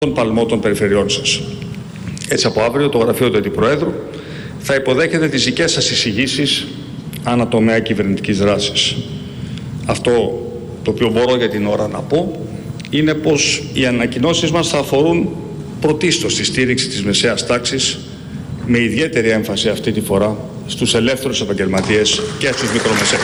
τον παλμό των περιφερειών σας. Έτσι από αύριο το γραφείο του Αντιπροέδρου θα υποδέχεται τις δικές σας εισηγήσεις ανά τομέα κυβερνητικής δράσης. Αυτό το οποίο μπορώ για την ώρα να πω είναι πως οι ανακοινώσεις μας θα αφορούν πρωτίστως τη στήριξη της μεσαίας τάξης, με ιδιαίτερη έμφαση αυτή τη φορά στους ελεύθερους επαγγελματίες και στους μικρομεσαίους.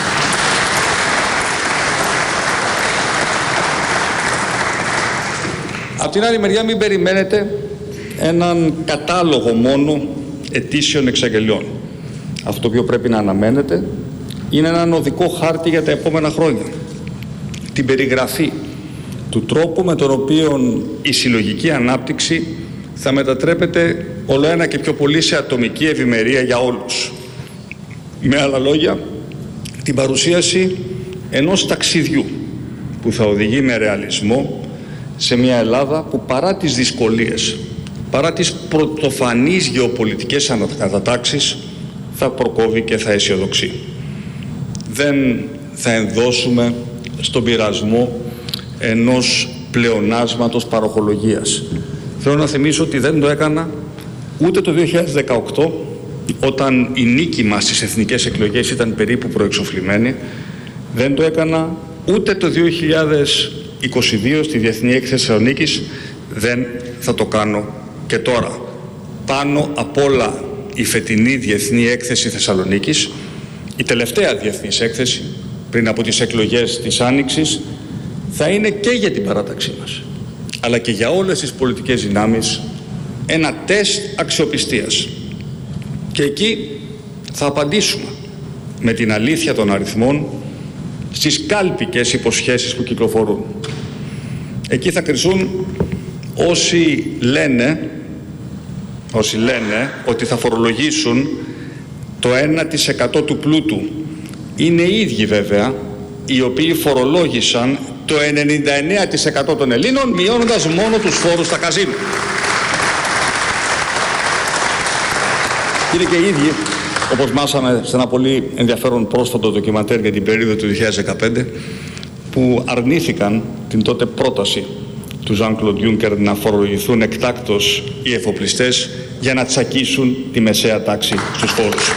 Απ' την άλλη μεριά μην περιμένετε έναν κατάλογο μόνο ετήσιων εξαγγελιών. Αυτό το οποίο πρέπει να αναμένετε είναι έναν οδικό χάρτη για τα επόμενα χρόνια. Την περιγραφή του τρόπου με τον οποίο η συλλογική ανάπτυξη θα μετατρέπεται ολοένα και πιο πολύ σε ατομική ευημερία για όλους. Με άλλα λόγια, την παρουσίαση ενός ταξιδιού που θα οδηγεί με ρεαλισμό σε μια Ελλάδα που παρά τις δυσκολίες, παρά τις πρωτοφανείς γεωπολιτικές ανατάξεις, θα προκόβει και θα αισιοδοξεί. Δεν θα ενδώσουμε στον πειρασμό ενός πλεονάσματος παροχολογίας. Θέλω να θυμίσω ότι δεν το έκανα ούτε το 2018, όταν η νίκη μας στις εθνικές εκλογές ήταν περίπου προεξοφλημένη. Δεν το έκανα ούτε το 2022 στη Διεθνή Έκθεση Θεσσαλονίκης. Δεν θα το κάνω και τώρα. Πάνω απ' όλα η φετινή Διεθνή Έκθεση Θεσσαλονίκης, η τελευταία διεθνής έκθεση πριν από τις εκλογές της Άνοιξης, θα είναι και για την παράταξή μας, αλλά και για όλες τις πολιτικές δυνάμεις ένα τεστ αξιοπιστίας. Και εκεί θα απαντήσουμε με την αλήθεια των αριθμών στις κάλπικες υποσχέσεις που κυκλοφορούν. Εκεί θα κριθούν όσοι λένε ότι θα φορολογήσουν το 1% του πλούτου. Είναι οι ίδιοι βέβαια οι οποίοι φορολόγησαν το 99% των Ελλήνων, μειώνοντας μόνο τους φόρους στα καζίνο. Είναι και οι ίδιοι, όπως μάσαμε σε ένα πολύ ενδιαφέρον πρόσφατο ντοκιμαντέρ για την περίοδο του 2015, που αρνήθηκαν την τότε πρόταση του Jean-Claude Juncker να φορολογηθούν εκτάκτως οι εφοπλιστές για να τσακίσουν τη μεσαία τάξη στους φόρους.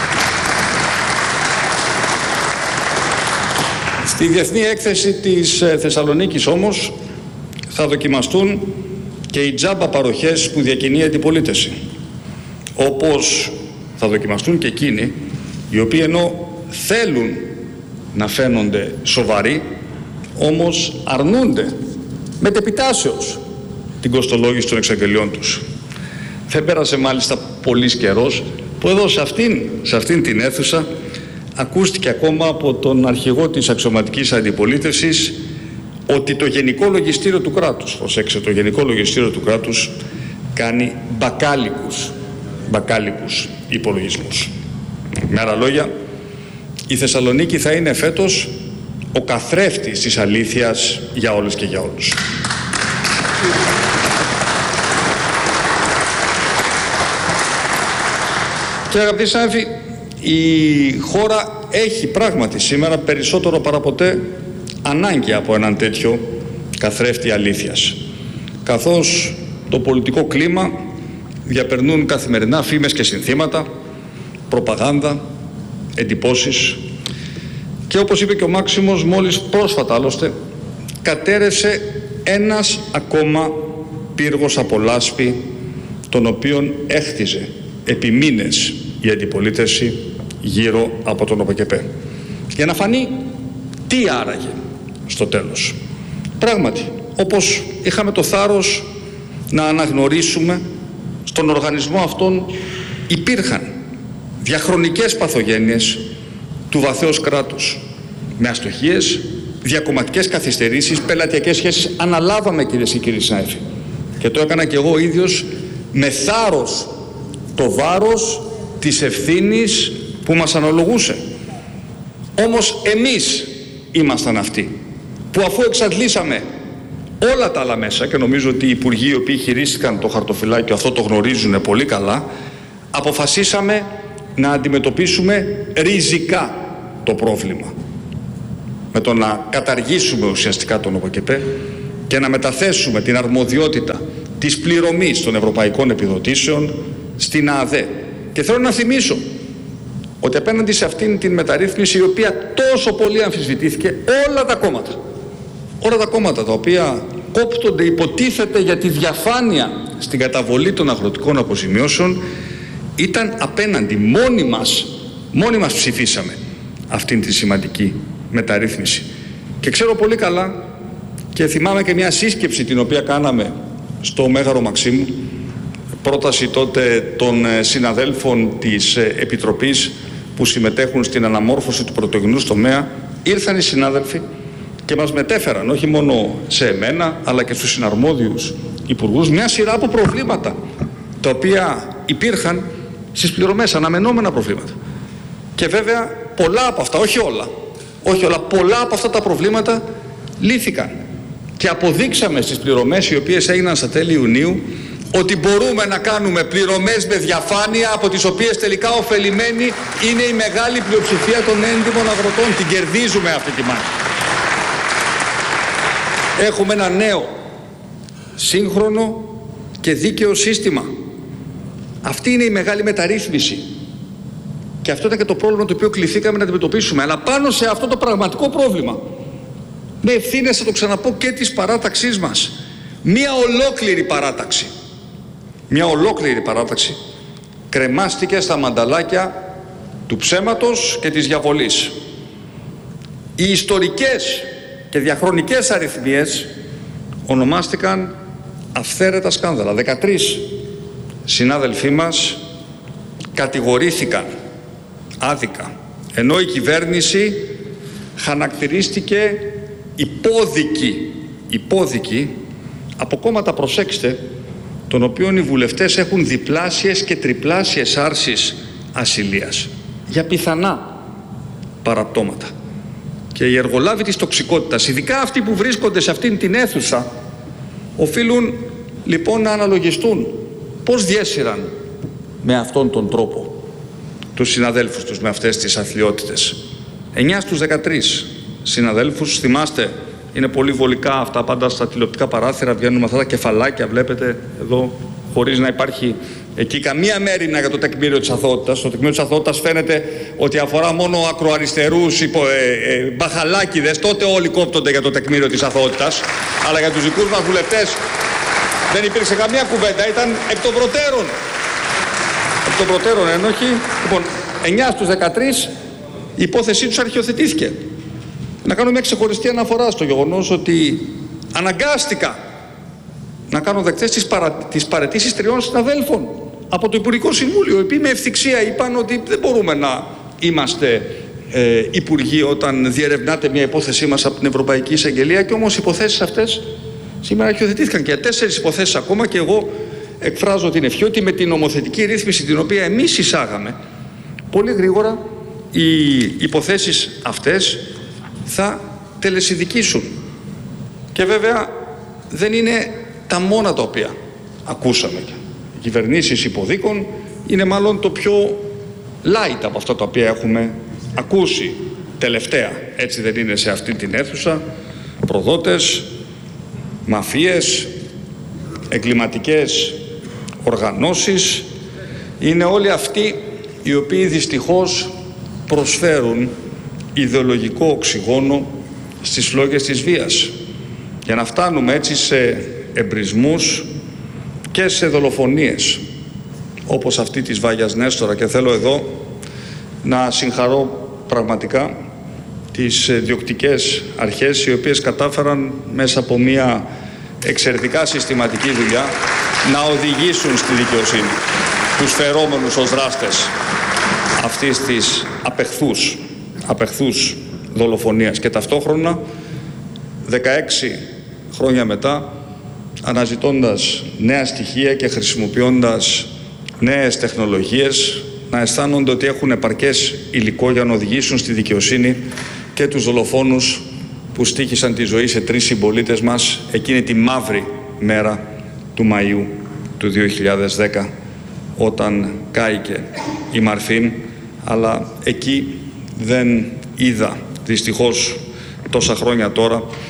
Στη Διεθνή Έκθεση της Θεσσαλονίκης όμως θα δοκιμαστούν και οι τζάμπα παροχές που διακινεί η αντιπολίτευση. Όπως θα δοκιμαστούν και εκείνοι οι οποίοι ενώ θέλουν να φαίνονται σοβαροί, όμως αρνούνται μετεπιτάσεως την κοστολόγηση των εξαγγελιών τους. Δεν πέρασε μάλιστα πολύς καιρός που εδώ σε αυτήν την αίθουσα ακούστηκε ακόμα από τον αρχηγό της αξιωματικής αντιπολίτευσης ότι το Γενικό Λογιστήριο του κράτους, το Γενικό Λογιστήριο του κράτους κάνει μπακάλικους υπολογισμούς. Με άλλα λόγια, η Θεσσαλονίκη θα είναι φέτος ο καθρέφτης της αλήθειας για όλες και για όλους. Και αγαπητοί συνάδελφοι, η χώρα έχει πράγματι σήμερα περισσότερο παραποτέ ανάγκη από έναν τέτοιο καθρέφτη αλήθειας, καθώς το πολιτικό κλίμα διαπερνούν καθημερινά φήμες και συνθήματα, προπαγάνδα, εντυπώσεις και όπως είπε και ο Μάξιμος μόλις πρόσφατα άλλωστε, κατέρευσε ένας ακόμα πύργος από λάσπη, τον οποίον έχτιζε επί μήνες η αντιπολίτευση γύρω από τον ΟΠΚΠ. Για να φανεί τι άραγε στο τέλος. Πράγματι, όπως είχαμε το θάρρος να αναγνωρίσουμε, στον οργανισμό αυτόν υπήρχαν διαχρονικές παθογένειες του βαθέως κράτους, με αστοχίες, διακομματικές καθυστερήσεις, πελατειακές σχέσεις. Αναλάβαμε, κυρίες και κύριοι συνάδελφοι, και το έκανα και εγώ ο ίδιος με θάρρος το βάρος της ευθύνης που μας αναλογούσε. Όμως εμείς ήμασταν αυτοί που, αφού εξαντλήσαμε όλα τα άλλα μέσα, και νομίζω ότι οι υπουργοί οι οποίοι χειρίστηκαν το χαρτοφυλάκιο αυτό το γνωρίζουν πολύ καλά, αποφασίσαμε να αντιμετωπίσουμε ριζικά το πρόβλημα με το να καταργήσουμε ουσιαστικά τον ΟΠΚΠ και να μεταθέσουμε την αρμοδιότητα της πληρωμής των ευρωπαϊκών επιδοτήσεων στην ΑΔΕ. Και θέλω να θυμίσω ότι απέναντι σε αυτήν την μεταρρύθμιση, η οποία τόσο πολύ αμφισβητήθηκε, όλα τα κόμματα τα οποία κόπτονται υποτίθεται για τη διαφάνεια στην καταβολή των αγροτικών αποζημιώσεων, ήταν απέναντι. Μόνοι μας ψηφίσαμε αυτήν τη σημαντική μεταρρύθμιση. Και ξέρω πολύ καλά και θυμάμαι και μια σύσκεψη την οποία κάναμε στο Μέγαρο Μαξίμου, πρόταση τότε των συναδέλφων της Επιτροπής που συμμετέχουν στην αναμόρφωση του πρωτογενούς τομέα. Ήρθαν οι συνάδελφοι και μας μετέφεραν, όχι μόνο σε εμένα αλλά και στους συναρμόδιους υπουργούς, μια σειρά από προβλήματα τα οποία υπήρχαν στις πληρωμές, αναμενόμενα προβλήματα. Και βέβαια πολλά από αυτά, όχι όλα, πολλά από αυτά τα προβλήματα λύθηκαν. Και αποδείξαμε στις πληρωμές οι οποίες έγιναν στα τέλη Ιουνίου ότι μπορούμε να κάνουμε πληρωμές με διαφάνεια, από τις οποίες τελικά ωφελημένοι είναι η μεγάλη πλειοψηφία των έντιμων αγροτών. Την κερδίζουμε αυτή τη μάχη. Έχουμε ένα νέο, σύγχρονο και δίκαιο σύστημα. Αυτή είναι η μεγάλη μεταρρύθμιση. Και αυτό ήταν και το πρόβλημα το οποίο κληθήκαμε να αντιμετωπίσουμε. Αλλά πάνω σε αυτό το πραγματικό πρόβλημα, με ευθύνες, θα το ξαναπώ, και της παράταξής μας, μια ολόκληρη παράταξη κρεμάστηκε στα μανταλάκια του ψέματος και της διαβολής. Οι ιστορικές και διαχρονικές αριθμίες ονομάστηκαν αυθαίρετα σκάνδαλα. 13 συνάδελφοί μας κατηγορήθηκαν άδικα, ενώ η κυβέρνηση χαρακτηρίστηκε υπόδικη από κόμματα, προσέξτε, των οποίων οι βουλευτές έχουν διπλάσιες και τριπλάσιες άρσεις ασυλίας για πιθανά παραπτώματα. Και οι εργολάβοι της τοξικότητας, ειδικά αυτοί που βρίσκονται σε αυτήν την αίθουσα, οφείλουν λοιπόν να αναλογιστούν πώς διέσυραν με αυτόν τον τρόπο τους συναδέλφους τους με αυτές τις αθλιότητες. 9 στους 13 συναδέλφους, θυμάστε, είναι πολύ βολικά αυτά, πάντα στα τηλεοπτικά παράθυρα βγαίνουν αυτά τα κεφαλάκια, βλέπετε εδώ, χωρίς να υπάρχει εκεί καμία μέριμνα για το τεκμήριο της αθωότητας. Το τεκμήριο της αθωότητας φαίνεται ότι αφορά μόνο ακροαριστερούς μπαχαλάκιδες, τότε όλοι κόπτονται για το τεκμήριο της αθωότητας, αλλά για τους δικούς μας βουλευτές δεν υπήρξε καμία κουβέντα, ήταν εκ των προτέρων. Εκ των προτέρων ένοχοι. Λοιπόν, 9 στους 13 η υπόθεσή τους αρχιοθετήθηκε. Να κάνω μια ξεχωριστή αναφορά στο γεγονός ότι αναγκάστηκα να κάνω δεκτές τις παραιτήσεις 3 συναδέλφων από το Υπουργικό Συμβούλιο, οι οποίοι με ευθυξία είπαν ότι δεν μπορούμε να είμαστε υπουργοί όταν διερευνάται μια υπόθεσή μας από την Ευρωπαϊκή Εισαγγελία, και όμως οι υποθέσεις αυτές σήμερα αρχιοθετήθηκαν και 4 υποθέσεις ακόμα, και εγώ εκφράζω την ευχή ότι με την νομοθετική ρύθμιση την οποία εμείς εισάγαμε, πολύ γρήγορα οι υποθέσεις αυτές θα τελεσιδικήσουν. Και βέβαια δεν είναι τα μόνα τα οποία ακούσαμε. Οι κυβερνήσεις υποδίκων είναι μάλλον το πιο light από αυτά τα οποία έχουμε ακούσει τελευταία. Έτσι δεν είναι σε αυτή την αίθουσα? Προδότες, μαφίες, εγκληματικές οργανώσεις, είναι όλοι αυτοί οι οποίοι δυστυχώς προσφέρουν ιδεολογικό οξυγόνο στις φλόγες της βίας, για να φτάνουμε έτσι σε εμπρισμούς και σε δολοφονίες όπως αυτή της Βάγιας Νέστορα. Και θέλω εδώ να συγχαρώ πραγματικά τις διοκτικές αρχές, οι οποίες κατάφεραν μέσα από μια εξαιρετικά συστηματική δουλειά να οδηγήσουν στη δικαιοσύνη τους φερόμενους ως δράστες αυτής της απεχθούς δολοφονίας. Και ταυτόχρονα 16 χρόνια μετά, αναζητώντας νέα στοιχεία και χρησιμοποιώντας νέες τεχνολογίες, να αισθάνονται ότι έχουν επαρκές υλικό για να οδηγήσουν στη δικαιοσύνη και τους δολοφόνους που στοίχησαν τη ζωή σε 3 συμπολίτες μας εκείνη τη μαύρη μέρα του Μαΐου του 2010, όταν κάηκε η Μαρφίν. Αλλά εκεί δεν είδα, δυστυχώς τόσα χρόνια τώρα,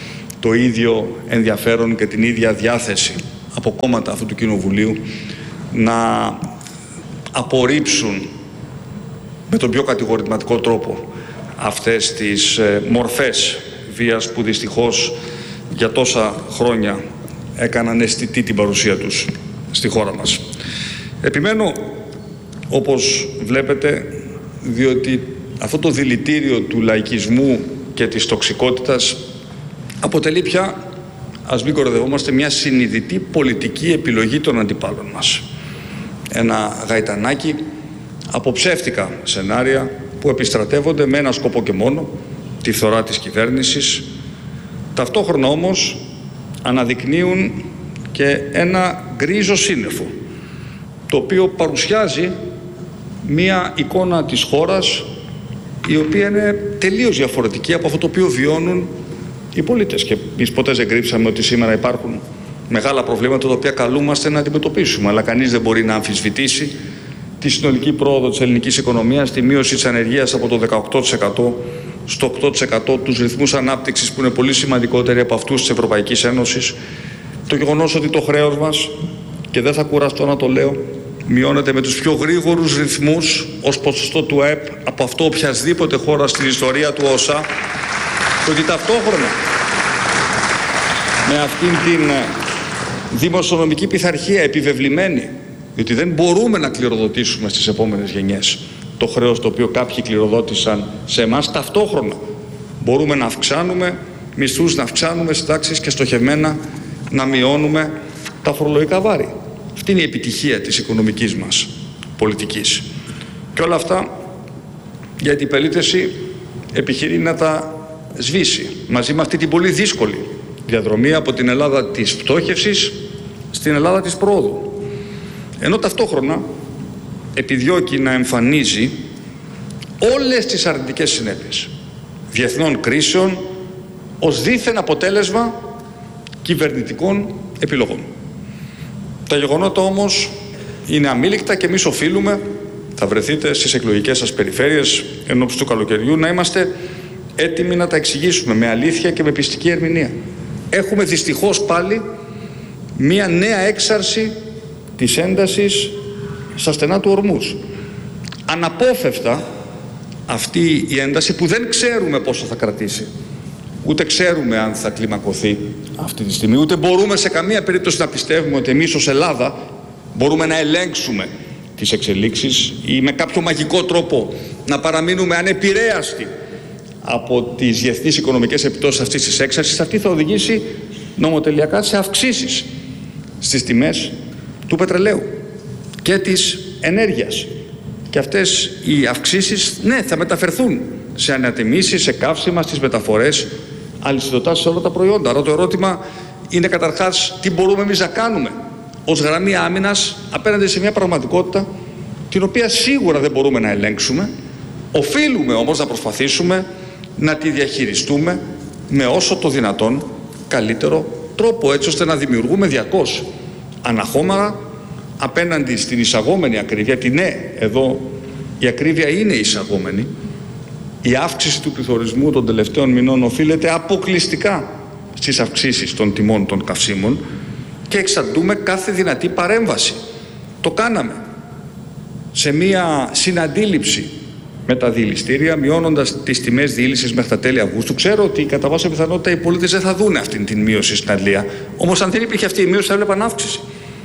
το ίδιο ενδιαφέρον και την ίδια διάθεση από κόμματα αυτού του Κοινοβουλίου να απορρίψουν με τον πιο κατηγορηματικό τρόπο αυτές τις μορφές βίας που δυστυχώς για τόσα χρόνια έκαναν αισθητή την παρουσία τους στη χώρα μας. Επιμένω, όπως βλέπετε, διότι αυτό το δηλητήριο του λαϊκισμού και της τοξικότητας αποτελεί πια, ας μην κοροϊδευόμαστε, μια συνειδητή πολιτική επιλογή των αντιπάλων μας. Ένα γαϊτανάκι από ψεύτικα σενάρια που επιστρατεύονται με ένα σκοπό και μόνο, τη φθορά της κυβέρνησης. Ταυτόχρονα όμως αναδεικνύουν και ένα γκρίζο σύννεφο, το οποίο παρουσιάζει μία εικόνα της χώρας η οποία είναι τελείως διαφορετική από αυτό το οποίο βιώνουν οι πολίτες. Και εμείς ποτέ δεν κρύψαμε ότι σήμερα υπάρχουν μεγάλα προβλήματα τα οποία καλούμαστε να αντιμετωπίσουμε. Αλλά κανείς δεν μπορεί να αμφισβητήσει τη συνολική πρόοδο της ελληνικής οικονομίας, τη μείωση της ανεργίας από το 18% στο 8%, τους ρυθμούς ανάπτυξης που είναι πολύ σημαντικότεροι από αυτούς της Ευρωπαϊκής Ένωσης, το γεγονός ότι το χρέος μας, και δεν θα κουραστώ να το λέω, μειώνεται με τους πιο γρήγορους ρυθμούς ως ποσοστό του ΑΕΠ από αυτό οποιασδήποτε χώρα στην ιστορία του ΟΣΑ, και ότι ταυτόχρονα με αυτήν την δημοσιονομική πειθαρχία επιβεβλημένη, διότι δεν μπορούμε να κληροδοτήσουμε στις επόμενες γενιές το χρέος το οποίο κάποιοι κληροδότησαν σε εμάς, ταυτόχρονα μπορούμε να αυξάνουμε μισθούς, να αυξάνουμε συντάξεις και στοχευμένα να μειώνουμε τα φορολογικά βάρη. Αυτή είναι η επιτυχία της οικονομικής μας πολιτικής. Και όλα αυτά γιατί η πελίτευση επιχειρεί να τα σβήσει μαζί με αυτή την πολύ δύσκολη διαδρομή από την Ελλάδα της πτώχευσης στην Ελλάδα της πρόοδου. Ενώ ταυτόχρονα επιδιώκει να εμφανίζει όλες τις αρνητικές συνέπειες διεθνών κρίσεων ως δήθεν αποτέλεσμα κυβερνητικών επιλογών. Τα γεγονότα όμως είναι αμήλικτα και εμείς οφείλουμε, θα βρεθείτε στις εκλογικές σας περιφέρειες ενόψει του καλοκαιριού, να είμαστε έτοιμοι να τα εξηγήσουμε με αλήθεια και με πιστική ερμηνεία. Έχουμε δυστυχώς πάλι μία νέα έξαρση της έντασης στα στενά του ορμούς. Αναπόφευκτα αυτή η ένταση που δεν ξέρουμε πόσο θα κρατήσει, ούτε ξέρουμε αν θα κλιμακωθεί αυτή τη στιγμή, ούτε μπορούμε σε καμία περίπτωση να πιστεύουμε ότι εμείς ως Ελλάδα μπορούμε να ελέγξουμε τις εξελίξεις ή με κάποιο μαγικό τρόπο να παραμείνουμε ανεπηρέαστοι από τις διεθνείς οικονομικές επιπτώσεις αυτής της έξαρσης. Αυτή θα οδηγήσει νομοτελειακά σε αυξήσεις στις τιμές του πετρελαίου και της ενέργειας. Και αυτές οι αυξήσεις, ναι, θα μεταφερθούν σε ανατιμήσεις, σε καύσιμα, στις μεταφορές, αλυσιδωτά σε όλα τα προϊόντα. Άρα το ερώτημα είναι καταρχάς τι μπορούμε εμείς να κάνουμε ως γραμμή άμυνας απέναντι σε μια πραγματικότητα την οποία σίγουρα δεν μπορούμε να ελέγξουμε. Οφείλουμε όμως να προσπαθήσουμε να τη διαχειριστούμε με όσο το δυνατόν καλύτερο τρόπο, έτσι ώστε να δημιουργούμε διαρκώς αναχώμαρα απέναντι στην εισαγόμενη ακρίβεια. Ναι, εδώ η ακρίβεια είναι εισαγόμενη. Η αύξηση του πληθωρισμού των τελευταίων μηνών οφείλεται αποκλειστικά στις αυξήσεις των τιμών των καυσίμων και εξαντλούμε κάθε δυνατή παρέμβαση. Το κάναμε σε μία συναντήληψη με τα διηληστήρια, μειώνοντας τις τιμές διήλυσης μέχρι τα τέλη Αυγούστου. Ξέρω ότι κατά πάσα πιθανότητα οι πολίτες δεν θα δουν αυτή την μείωση στην Αγγλία. Όμως, αν δεν υπήρχε αυτή η μείωση, θα έβλεπαν αύξηση.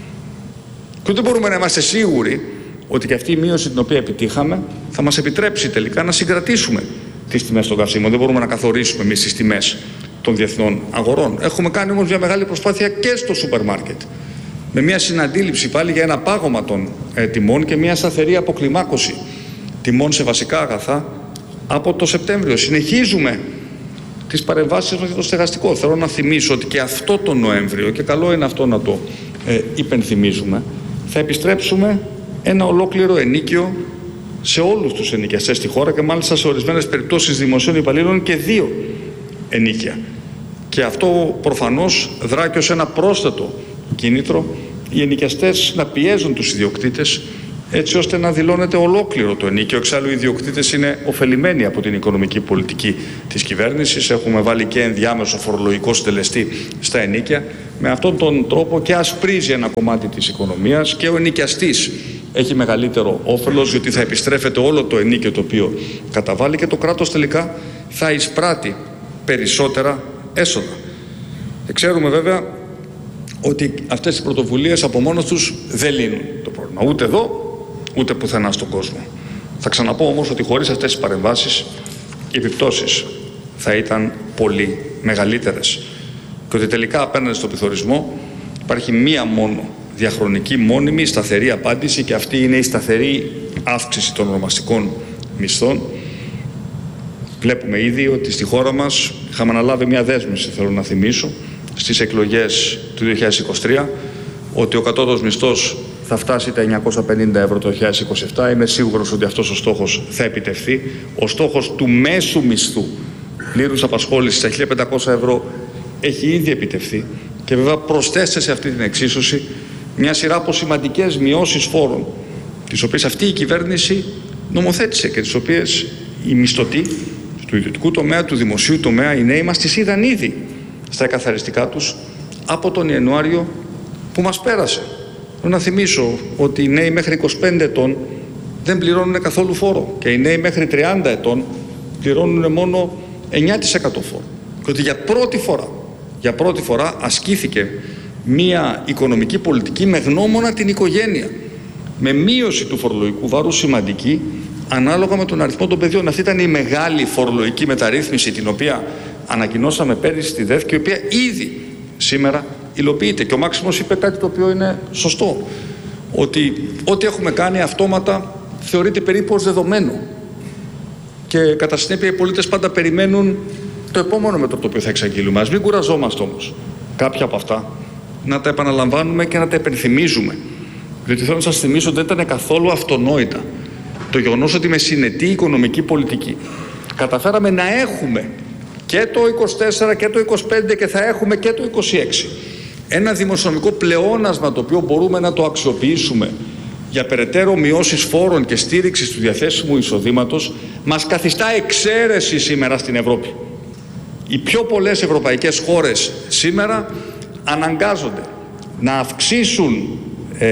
Και ούτε μπορούμε να είμαστε σίγουροι ότι και αυτή η μείωση την οποία επιτύχαμε θα μας επιτρέψει τελικά να συγκρατήσουμε τις τιμές των καυσίμων. Δεν μπορούμε να καθορίσουμε εμείς τις τιμές των διεθνών αγορών. Έχουμε κάνει όμως μια μεγάλη προσπάθεια και στο σούπερ μάρκετ, με μια συναντήληψη πάλι για ένα πάγωμα των τιμών και μια σταθερή αποκλιμάκωση τιμών σε βασικά αγαθά από το Σεπτέμβριο. Συνεχίζουμε τις παρεμβάσεις μας για το στεγαστικό. Θέλω να θυμίσω ότι και αυτό το Νοέμβριο, και καλό είναι αυτό να το υπενθυμίζουμε, θα επιστρέψουμε ένα ολόκληρο ενοίκιο σε όλους τους ενοικιαστές στη χώρα και μάλιστα σε ορισμένες περιπτώσεις δημοσίων υπαλλήλων και 2 ενοίκια. Και αυτό προφανώς δρά και ως ένα πρόσθετο κίνητρο οι ενοικιαστές να πιέζουν τους ιδιοκτήτες έτσι ώστε να δηλώνεται ολόκληρο το ενίκιο. Εξάλλου οι ιδιοκτήτες είναι ωφελημένοι από την οικονομική πολιτική της κυβέρνησης. Έχουμε βάλει και ενδιάμεσο φορολογικό συντελεστή στα ενίκια. Με αυτόν τον τρόπο και ασπρίζει ένα κομμάτι της οικονομίας και ο ενοικιαστής έχει μεγαλύτερο όφελος, διότι θα επιστρέφεται όλο το ενίκιο το οποίο καταβάλει και το κράτος τελικά θα εισπράττει περισσότερα έσοδα. Ξέρουμε βέβαια ότι αυτές οι πρωτοβουλίες από μόνος τους δεν λύνουν το πρόβλημα. Ούτε εδώ, ούτε πουθενά στον κόσμο. Θα ξαναπώ όμως ότι χωρίς αυτές τις παρεμβάσεις οι επιπτώσεις θα ήταν πολύ μεγαλύτερες. Και ότι τελικά απέναντι στον πληθωρισμό υπάρχει μία μόνο διαχρονική, μόνιμη, σταθερή απάντηση και αυτή είναι η σταθερή αύξηση των ονομαστικών μισθών. Βλέπουμε ήδη ότι στη χώρα μας είχαμε αναλάβει μια δέσμευση, θέλω να θυμίσω, στις εκλογές του 2023, ότι ο κατώτατος μισθός θα φτάσει τα 950 ευρώ το 2027. Είμαι σίγουρος ότι αυτός ο στόχος θα επιτευχθεί. Ο στόχος του μέσου μισθού πλήρους απασχόλησης στα 1.500 ευρώ έχει ήδη επιτευχθεί και βέβαια προσθέστε σε αυτή την εξίσωση μια σειρά από σημαντικές μειώσεις φόρων, τις οποίες αυτή η κυβέρνηση νομοθέτησε και τις οποίες οι μισθωτοί του ιδιωτικού τομέα, του δημοσίου τομέα, οι νέοι μας τις είδαν ήδη στα εκαθαριστικά τους από τον Ιανουάριο που μας πέρασε. Θέλω να θυμίσω ότι οι νέοι μέχρι 25 ετών δεν πληρώνουν καθόλου φόρο και οι νέοι μέχρι 30 ετών πληρώνουν μόνο 9% φόρο. Και ότι για πρώτη φορά ασκήθηκε μία οικονομική πολιτική με γνώμονα την οικογένεια, με μείωση του φορολογικού βάρους σημαντική ανάλογα με τον αριθμό των παιδιών. Αυτή ήταν η μεγάλη φορολογική μεταρρύθμιση την οποία ανακοινώσαμε πέρυσι στη ΔΕΘ και η οποία ήδη σήμερα υλοποιείται. Και ο Μάξιμος είπε κάτι το οποίο είναι σωστό, ότι ό,τι έχουμε κάνει αυτόματα θεωρείται περίπου ως δεδομένο και κατά συνέπεια οι πολίτες πάντα περιμένουν το επόμενο μέτρο το οποίο θα εξαγγείλουμε. Ας μην κουραζόμαστε όμως κάποια από αυτά να τα επαναλαμβάνουμε και να τα υπενθυμίζουμε, διότι θέλω να σας θυμίσω ότι δεν ήταν καθόλου αυτονόητα το γεγονός ότι με συνετή οικονομική πολιτική καταφέραμε να έχουμε και το 24 και το 25 και θα έχουμε και το 26 ένα δημοσιονομικό πλεόνασμα το οποίο μπορούμε να το αξιοποιήσουμε για περαιτέρω μειώσεις φόρων και στήριξης του διαθέσιμου εισοδήματος, μας καθιστά εξαίρεση σήμερα στην Ευρώπη. Οι πιο πολλές ευρωπαϊκές χώρες σήμερα αναγκάζονται να αυξήσουν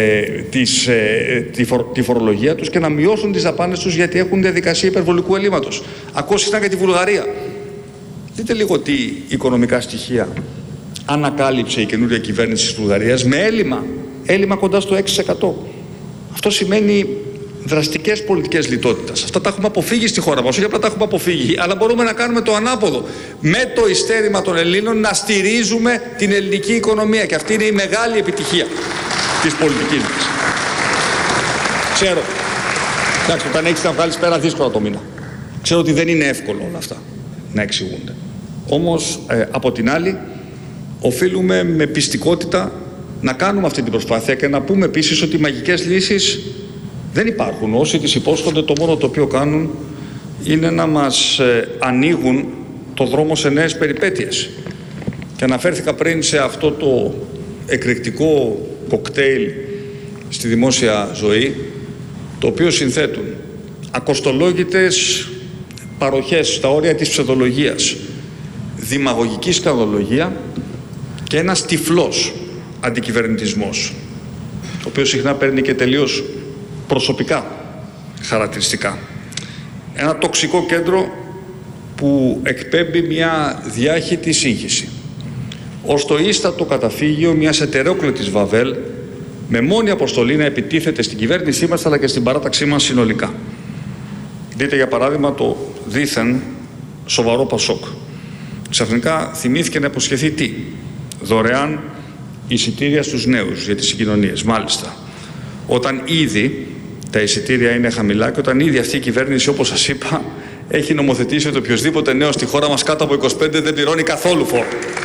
τη φορολογία τους και να μειώσουν τις δαπάνες τους γιατί έχουν διαδικασία υπερβολικού έλλειμματος. Ακούστηκαν και τη Βουλγαρία. Δείτε λίγο τι οικονομικά στοιχεία ανακάλυψε η καινούργια κυβέρνηση της Βουλγαρίας με έλλειμμα κοντά στο 6%. Αυτό σημαίνει δραστικές πολιτικές λιτότητας. Αυτά τα έχουμε αποφύγει στη χώρα μας, όχι απλά τα έχουμε αποφύγει, αλλά μπορούμε να κάνουμε το ανάποδο. Με το ειστέρημα των Ελλήνων να στηρίζουμε την ελληνική οικονομία και αυτή είναι η μεγάλη επιτυχία της πολιτικής μας. Ξέρω, εντάξει, όταν έχεις να βγάλεις πέρα δύσκολα το μήνα. Ξέρω ότι δεν είναι εύκολο όλα αυτά να εξηγούνται. Όμως, από την άλλη, οφείλουμε με πιστικότητα να κάνουμε αυτή την προσπάθεια και να πούμε επίσης ότι οι μαγικές λύσεις δεν υπάρχουν. Όσοι τις υπόσχονται, το μόνο το οποίο κάνουν είναι να μας ανοίγουν το δρόμο σε νέες περιπέτειες. Και αναφέρθηκα πριν σε αυτό το εκρηκτικό κοκτέιλ στη δημόσια ζωή, το οποίο συνθέτουν ακοστολόγητες παροχές στα όρια της ψευδολογίας, δημαγωγική σκανδαλολογία και ένας τυφλός αντικυβερνητισμός, ο οποίος συχνά παίρνει και τελείως προσωπικά χαρακτηριστικά. Ένα τοξικό κέντρο που εκπέμπει μια διάχυτη σύγχυση. Ως το ίστατο καταφύγιο μιας ετερόκλητης Βαβέλ, με μόνη αποστολή να επιτίθεται στην κυβέρνησή μας αλλά και στην παράταξή μας συνολικά. Δείτε για παράδειγμα το δήθεν σοβαρό Πασόκ. Ξαφνικά θυμήθηκε να υποσχεθεί τι? Δωρεάν εισιτήρια στους νέους για τις συγκοινωνίες. Μάλιστα, όταν ήδη τα εισιτήρια είναι χαμηλά και όταν ήδη αυτή η κυβέρνηση, όπως σας είπα, έχει νομοθετήσει ότι οποιοδήποτε νέος στη χώρα μας κάτω από 25 δεν πληρώνει καθόλου φόρο.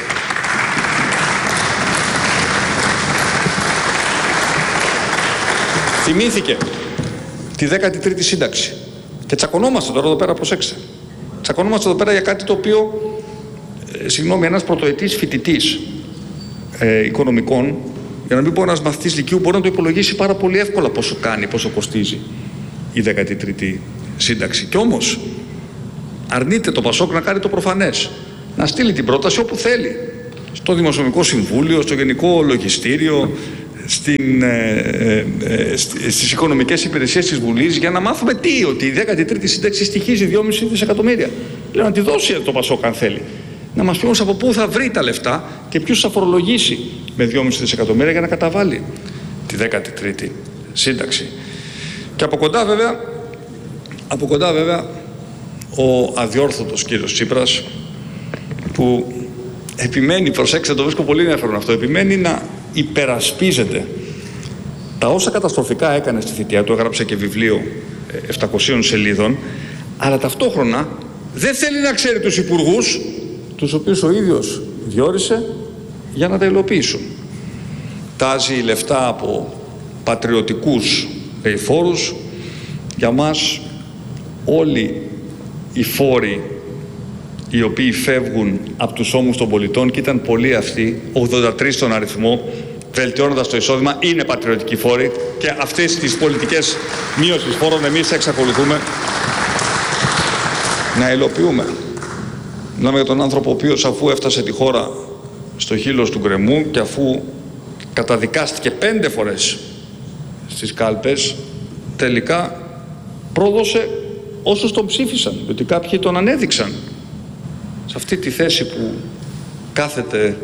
Θυμήθηκε τη 13η σύνταξη. Και τσακωνόμαστε τώρα εδώ πέρα, προσέξτε. Τσακωνόμαστε εδώ πέρα για κάτι το οποίο, ένας πρωτοετής φοιτητής οικονομικών Για να μην πω, ένας μαθητής λυκείου μπορεί να το υπολογίσει πάρα πολύ εύκολα πόσο κάνει, πόσο κοστίζει η 13η σύνταξη. Κι όμως αρνείται το Πασόκ να κάνει το προφανές, να στείλει την πρόταση όπου θέλει, στο Δημοσιονομικό Συμβούλιο, στο Γενικό Λογιστήριο, στις οικονομικές υπηρεσίες της Βουλής, για να μάθουμε ότι η 13η σύνταξη στοιχίζει 2,5 δισεκατομμύρια. Λέω να τη δώσει το Πασόκ αν θέλει. Να μας πει όμως από πού θα βρει τα λεφτά και ποιους θα φορολογήσει με 2,5 δισεκατομμύρια για να καταβάλει τη 13η σύνταξη. Και από κοντά βέβαια ο αδιόρθωτος κύριος Τσίπρας, που επιμένει, προσέξτε, το βρίσκω πολύ ενδιαφέρον αυτό, επιμένει να υπερασπίζεται τα όσα καταστροφικά έκανε στη θητεία του, έγραψε και βιβλίο 700 σελίδων, αλλά ταυτόχρονα δεν θέλει να ξέρει τους υπουργούς, τους οποίους ο ίδιος διόρισε για να τα υλοποιήσουν. Τάζει λεφτά από πατριωτικούς φόρους. Για μας όλοι οι φόροι οι οποίοι φεύγουν από τους ώμους των πολιτών, και ήταν πολλοί αυτοί, 83 στον αριθμό, βελτιώνοντας το εισόδημα, είναι πατριωτικοί φόροι, και αυτές τις πολιτικές μείωσης φόρων εμείς εξακολουθούμε να υλοποιούμε. Μιλάμε για τον άνθρωπο ο οποίος, αφού έφτασε τη χώρα στο χείλος του γκρεμού και αφού καταδικάστηκε 5 φορές στις κάλπες, τελικά πρόδωσε όσους τον ψήφισαν, διότι κάποιοι τον ανέδειξαν. Σε αυτή τη θέση που κάθεται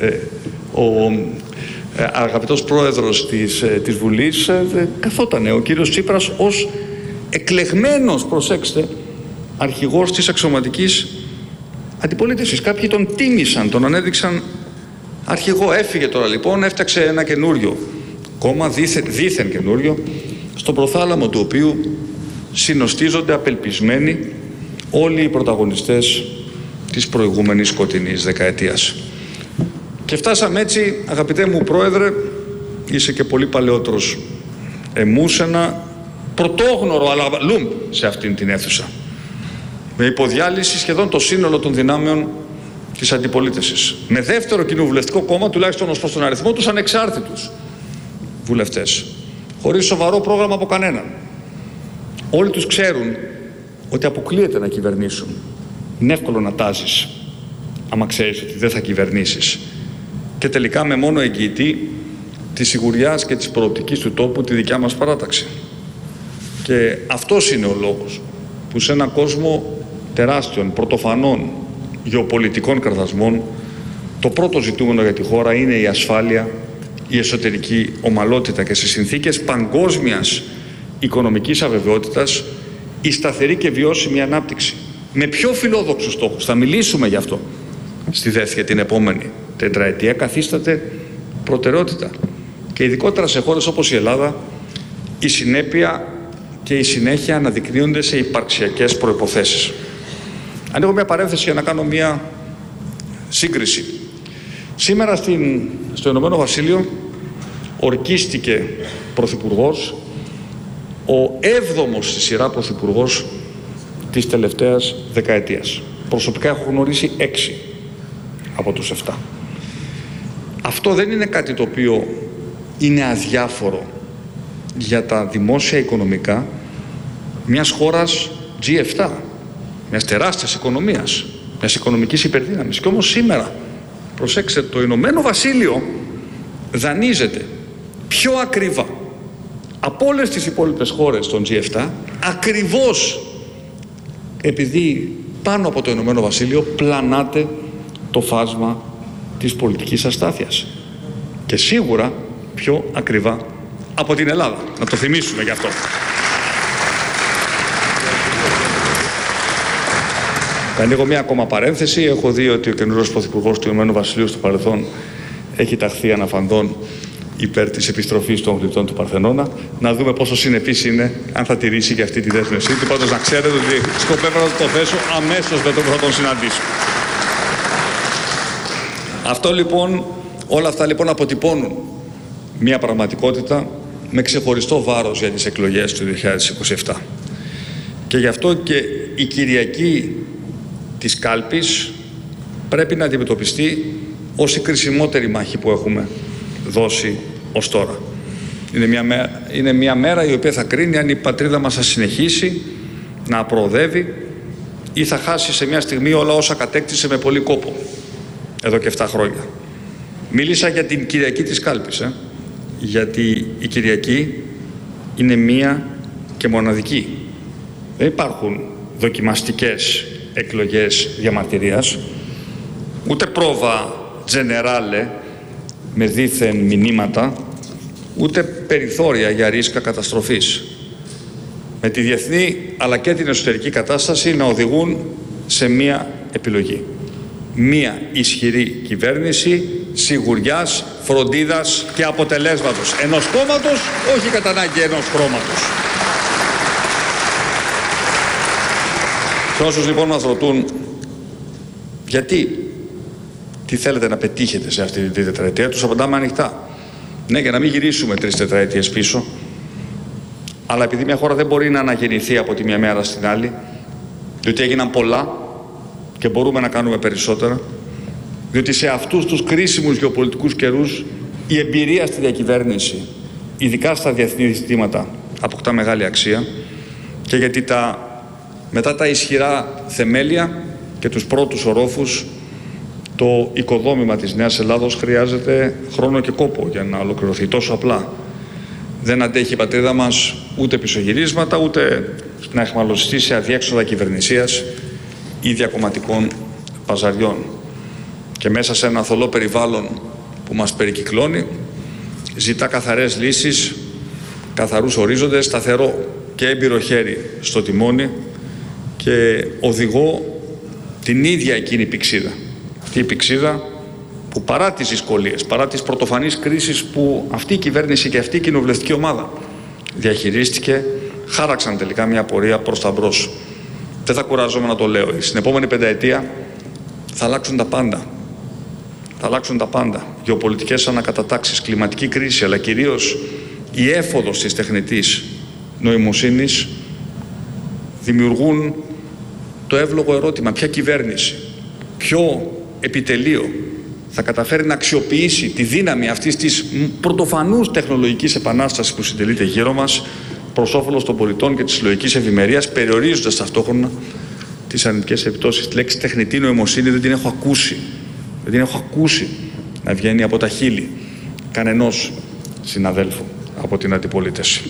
ο αγαπητός πρόεδρος της Βουλής, καθότανε ο κύριος Τσίπρας ως εκλεγμένος, προσέξτε, αρχηγός της αξιωματικής αντιπολίτευσης. Κάποιοι τον τίμησαν, τον ανέδειξαν αρχηγό. Έφυγε τώρα λοιπόν, έφτιαξε ένα καινούριο κόμμα, δήθεν καινούριο, στο προθάλαμο του οποίου συνοστίζονται απελπισμένοι όλοι οι πρωταγωνιστές της προηγούμενης σκοτεινής δεκαετίας. Και φτάσαμε έτσι, αγαπητέ μου πρόεδρε, είσαι και πολύ παλαιότερος εμού, σε ένα πρωτόγνωρο αλαβαλούμ σε αυτήν την αίθουσα, με υποδιάλυση σχεδόν το σύνολο των δυνάμεων της αντιπολίτευσης, με δεύτερο κοινοβουλευτικό κόμμα, τουλάχιστον ως προς τον αριθμό, τους ανεξάρτητους βουλευτές, χωρίς σοβαρό πρόγραμμα από κανέναν. Όλοι τους ξέρουν ότι αποκλείεται να κυβερνήσουν. Είναι εύκολο να τάζεις άμα ξέρεις ότι δεν θα κυβερνήσεις. Και τελικά με μόνο εγγυητή της σιγουριάς και της προοπτικής του τόπου τη δικιά μας παράταξη. Και αυτός είναι ο λόγος που σε έναν κόσμο τεράστιων, πρωτοφανών γεωπολιτικών κραδασμών, το πρώτο ζητούμενο για τη χώρα είναι η ασφάλεια, η εσωτερική ομαλότητα και σε συνθήκες παγκόσμιας οικονομικής αβεβαιότητας η σταθερή και βιώσιμη ανάπτυξη. Με πιο φιλόδοξους στόχους, θα μιλήσουμε γι' αυτό στη δεύτερη την επόμενη τετραετία, καθίσταται προτεραιότητα. Και ειδικότερα σε χώρες όπως η Ελλάδα, η συνέπεια και η συνέχεια αναδεικνύονται σε υπαρξιακές προϋποθέσεις. Ανοίγω μια παρένθεση για να κάνω μια σύγκριση. Σήμερα στο Ηνωμένο Βασίλειο ορκίστηκε πρωθυπουργός, ο 7ος στη σειρά πρωθυπουργός της τελευταίας δεκαετίας. Προσωπικά έχω γνωρίσει 6 από τους 7. Αυτό δεν είναι κάτι το οποίο είναι αδιάφορο για τα δημόσια οικονομικά μιας χώρας G7, μιας τεράστιας οικονομίας, μιας οικονομικής υπερδύναμης. Και όμως σήμερα, προσέξτε, το Ηνωμένο Βασίλειο δανείζεται πιο ακριβά από όλες τις υπόλοιπες χώρες των G7, ακριβώς επειδή πάνω από το Ηνωμένο Βασίλειο πλανάται το φάσμα της πολιτικής αστάθειας. Και σίγουρα πιο ακριβά από την Ελλάδα. Να το θυμίσουμε γι' αυτό. Θα ανοίγω μία ακόμα παρένθεση. Έχω δει ότι ο καινούργιος πρωθυπουργός του Ηνωμένου Βασιλείου στο παρελθόν έχει ταχθεί αναφανδόν υπέρ της επιστροφής των γλυπτών του Παρθενώνα. Να δούμε πόσο συνεπής είναι, αν θα τηρήσει και αυτή τη δέσμευσή του. Πάντως να ξέρετε ότι σκοπεύω να το θέσω αμέσως με το που θα τον συναντήσω. Όλα αυτά λοιπόν αποτυπώνουν μια πραγματικότητα με ξεχωριστό βάρος για τις εκλογές του 2027. Και γι' αυτό και η Κυριακή της κάλπης πρέπει να αντιμετωπιστεί ως η κρισιμότερη μάχη που έχουμε δώσει ως τώρα. Είναι μια μέρα η οποία θα κρίνει αν η πατρίδα μας θα συνεχίσει να προοδεύει ή θα χάσει σε μια στιγμή όλα όσα κατέκτησε με πολύ κόπο εδώ και 7 χρόνια. Μίλησα για την Κυριακή της Κάλπης, γιατί η Κυριακή είναι μία και μοναδική. Δεν υπάρχουν δοκιμαστικές εκλογές διαμαρτυρίας, ούτε πρόβα τζενεράλε με δήθεν μηνύματα, ούτε περιθώρια για ρίσκα καταστροφής. Με τη διεθνή αλλά και την εσωτερική κατάσταση να οδηγούν σε μία επιλογή. Μία ισχυρή κυβέρνηση σιγουριάς, φροντίδας και αποτελέσματος. Ενός κόμματος, όχι κατά ανάγκη ενός χρώματος. Και όσους λοιπόν μας ρωτούν γιατί, τι θέλετε να πετύχετε σε αυτή την τετραετία, τους απαντάμε ανοιχτά. Ναι, για να μην γυρίσουμε 3 τετραετίες πίσω, αλλά επειδή μια χώρα δεν μπορεί να αναγεννηθεί από τη μια μέρα στην άλλη, διότι έγιναν πολλά και μπορούμε να κάνουμε περισσότερα, διότι σε αυτούς τους κρίσιμους γεωπολιτικούς καιρούς η εμπειρία στη διακυβέρνηση, ειδικά στα διεθνή ζητήματα, αποκτά μεγάλη αξία, και γιατί μετά τα ισχυρά θεμέλια και τους πρώτους ορόφους, το οικοδόμημα της Νέας Ελλάδος χρειάζεται χρόνο και κόπο για να ολοκληρωθεί. Τόσο απλά δεν αντέχει η πατρίδα μας ούτε πισωγυρίσματα, ούτε να εχμαλωσιστεί σε αδιέξοδα κυβερνησίας ή διακομματικών παζαριών. Και μέσα σε ένα θολό περιβάλλον που μας περικυκλώνει, ζητά καθαρές λύσεις, καθαρούς ορίζοντες, σταθερό και έμπειρο χέρι στο τιμόνι και οδηγώ την ίδια εκείνη πηξίδα. Αυτή η πηξίδα που παρά τις δυσκολίες, παρά τις πρωτοφανείς κρίσεις που αυτή η κυβέρνηση και αυτή η κοινοβουλευτική ομάδα διαχειρίστηκε, χάραξαν τελικά μια πορεία προς τα μπρος. Δεν θα κουράζομαι να το λέω. Στην επόμενη πενταετία θα αλλάξουν τα πάντα. Θα αλλάξουν τα πάντα. Γεωπολιτικές ανακατατάξεις, κλιματική κρίση, αλλά κυρίως η έφοδος της τεχνητής νοημοσύνης δημιουργούν το εύλογο ερώτημα: ποια κυβέρνηση, ποιο επιτελείο θα καταφέρει να αξιοποιήσει τη δύναμη αυτής της πρωτοφανούς τεχνολογικής επανάστασης που συντελείται γύρω μας προς όφελος των πολιτών και της συλλογικής ευημερίας, περιορίζοντας ταυτόχρονα τις αρνητικές επιπτώσεις. Τη λέξη τεχνητή νοημοσύνη δεν την έχω ακούσει. Δεν την έχω ακούσει να βγαίνει από τα χείλη κανενός συναδέλφου από την αντιπολίτευση.